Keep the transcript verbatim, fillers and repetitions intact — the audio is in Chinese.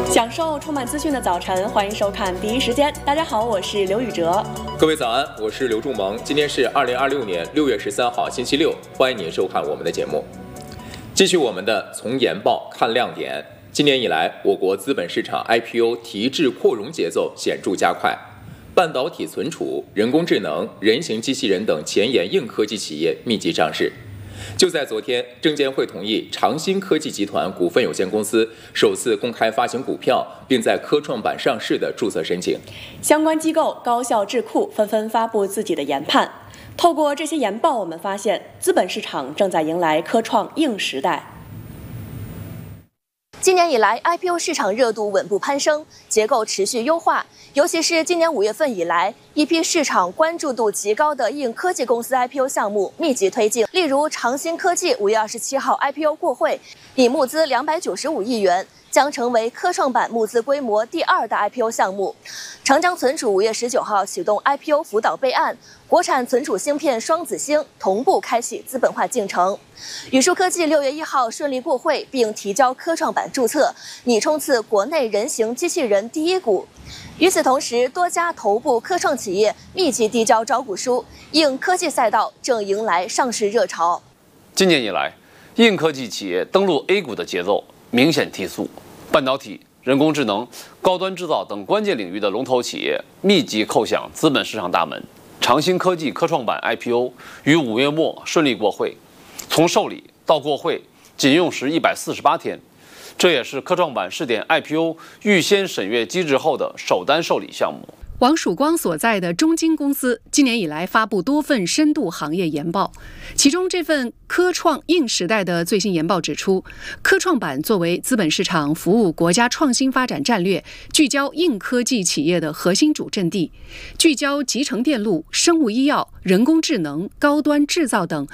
享受充满资讯的早晨，欢迎收看第一时间。大家好，我是刘宇哲。 各位早安，我是刘仲萌。今天是二零二六年六月十三号，星期六，欢迎您收看我们的节目。继续我们的从研报看亮点。今年以来，我国资本市场 I P O 提质扩容节奏显著加快，半导体存储、人工智能、人形机器人等前沿硬科技企业密集上市。就在昨天，证监会同意长鑫科技集团股份有限公司首次公开发行股票，并在科创板上市的注册申请。 相关机构、高校智库纷纷发布自己的研判。透过这些研报，我们发现资本市场正在迎来科创硬时代。 今年以来 ，I P O 市场热度稳步攀升，结构持续优化。尤其是今年五月份以来，一批市场关注度极高的硬科技公司 I P O 项目密集推进。例如，长鑫科技五月二十七号 I P O 过会，拟募资两百九十五亿元，将成为科创板募资规模第二大 I P O 项目。长江存储五月十九号启动 I P O 辅导备案，国产存储芯片双子星同步开启资本化进程。宇树科技六月一号顺利过会，并提交科创板注册，拟冲刺国内人形机器人第一股。与此同时，多家头部科创企业密集递交招股书，硬科技赛道正迎来上市热潮。 今年以来，硬科技企业登陆 A 股的节奏明显提速，半导体、人工智能、高端制造等关键领域的龙头企业密集叩响资本市场大门。长鑫科技科创板 I P O 于五月末顺利过会，从受理到过会仅用时一百四十八天。这也是科创板试点 I P O 预先审阅机制后的首单受理项目。 王曙光所在的中金公司今年以来发布多份深度行业研报，其中这份科创硬时代的最新研报指出，科创板作为资本市场服务国家创新发展战略、聚焦硬科技企业的核心主阵地，聚焦集成电路、生物医药、人工智能、高端制造等